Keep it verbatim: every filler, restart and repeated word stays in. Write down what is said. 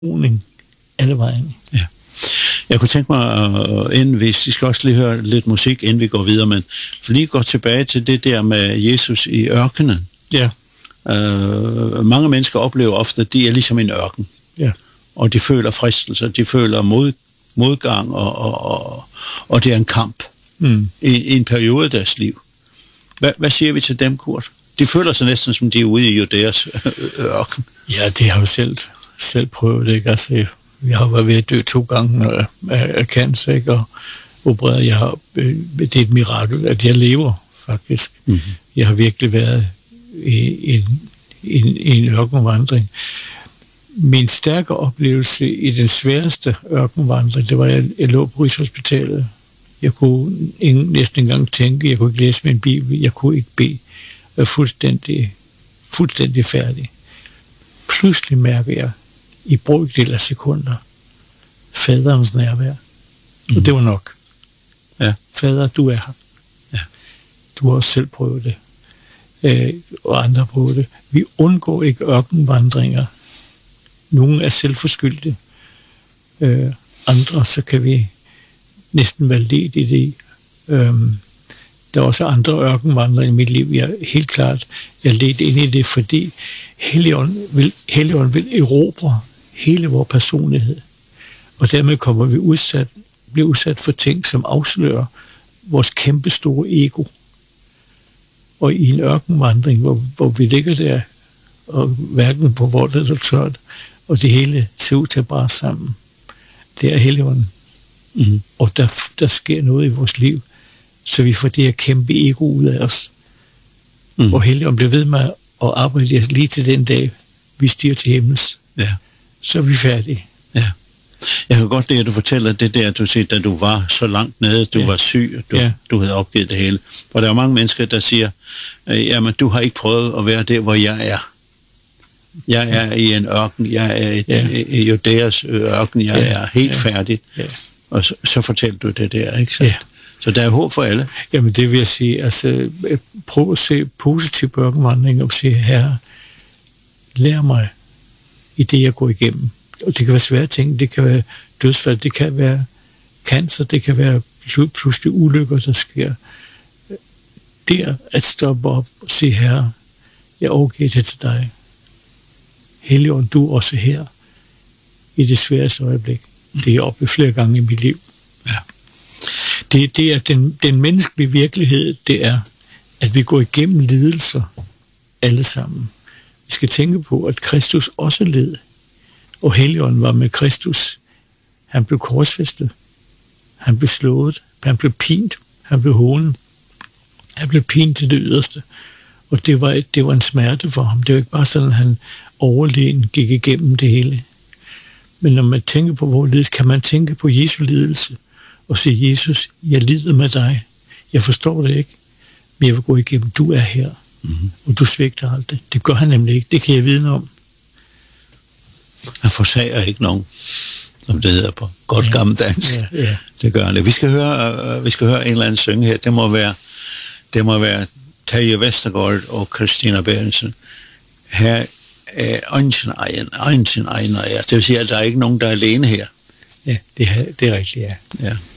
alle vejen. Ja. Jeg kunne tænke mig, uh, inden vi, vi skal også lige høre lidt musik, inden vi går videre, men lige gå tilbage til det der med Jesus i ørkenen. Ja. Uh, mange mennesker oplever ofte, at de er ligesom en ørken. Ja. Og de føler fristelser, de føler mod, modgang, og, og, og, og det er en kamp mm. i, i en periode af deres liv. Hvad, hvad siger vi til dem, Kurt? De føler sig næsten, som de er ude i Judæas ørken. Ja, det har jo selv, selv prøvet, ikke? Altså, jeg har været ved at dø to gange af, af cancer, ikke? Og opereret. Jeg har, det er et mirakel, at jeg lever, faktisk. Mm-hmm. Jeg har virkelig været i en, i en, i en ørkenvandring. Min stærke oplevelse i den sværeste ørkenvandring, det var, at jeg, jeg lå på Rigshospitalet. Jeg kunne ingen, næsten engang tænke, jeg kunne ikke læse min bibel, jeg kunne ikke bede. Jeg var fuldstændig, fuldstændig færdig. Pludselig mærker jeg i brøkdel af sekunder faderens nærvær. Mm. Og det var nok. Ja. Fader, du er her. Ja. Du har også selv prøvet det. Øh, og andre prøvet det. Vi undgår ikke ørkenvandringer. Nogle er selvforskyldte. Øh, andre, så kan vi næsten være ledt i det. Øh, der er også andre ørkenvandringer i mit liv. Jeg er helt klart, jeg er ledt ind i det, fordi Helligånden vil, Helligånden vil erobre hele vores personlighed. Og dermed kommer vi udsat, bliver udsat for ting, som afslører vores kæmpe store ego. Og i en ørkenvandring, hvor, hvor vi ligger der, og hverken på hvor det er tørt, og det hele ser ud til at bare sammen. Det er Helligånden. Mm-hmm. Og der, der sker noget i vores liv, så vi får det her kæmpe ego ud af os. Mm. Og Helligånden bliver ved med at arbejde lige til den dag, vi stiger til himmels. Ja. Så er vi færdige. Ja. Jeg kan godt lide, at du fortæller det der, du siger, da du var så langt nede, du ja. var syg, du, ja. du havde opgivet det hele. Og der er mange mennesker, der siger, jamen du har ikke prøvet at være der, hvor jeg er. Jeg er i en ørken, jeg er i, ja. i Judæas ørken, jeg ja. er helt ja. færdig. Ja. Og så, så fortæller du det der, ikke sant? Ja. Så der er håb for alle. Jamen det vil jeg sige, altså prøv at se positivt på ørkenvandring og sige, Herre, lær mig i det, jeg går igennem. Og det kan være svære ting, det kan være dødsfald, det kan være cancer, det kan være pludselig ulykker, der sker. Der at stoppe op og sige, Herre, jeg overgiver det til dig. Helligånd, du er også her i det sværeste øjeblik. Det er jeg oplevet flere gange i mit liv. Ja. Det, det er den, den menneskelige virkelighed, det er, at vi går igennem lidelser alle sammen. Vi skal tænke på, at Kristus også led, og Helligånden var med Kristus. Han blev korsfæstet, han blev slået, han blev pint, han blev hånet, han blev pint til det yderste. Og det var, det var en smerte for ham. Det var ikke bare sådan, at han overlegen gik igennem det hele. Men når man tænker på vores lidelse, kan man tænke på Jesu lidelse og sige, Jesus, jeg lider med dig. Jeg forstår det ikke, men jeg vil gå igennem. Du er her, mm-hmm. og du svigter aldrig. Det gør han nemlig ikke. Det kan jeg vidne om. Han forsager ikke nogen, som det hedder på godt ja. gammeldansk. Ja, ja. Det gør han det. Vi skal høre, uh, vi skal høre en eller anden synge her. Det må være, det må være Terje Vestergaard og Christina Berendsen. Her er øjensin egen, øjensin egen, ja. Det vil sige, at der er ikke nogen, der er alene her. Ja, det er, det er rigtigt, ja. Ja.